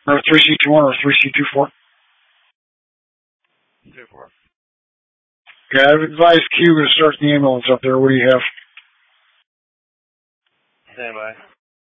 Or 3C21 or 3C24? 24. Okay, I've advised Q to start the ambulance up there. What do you have? Stand by.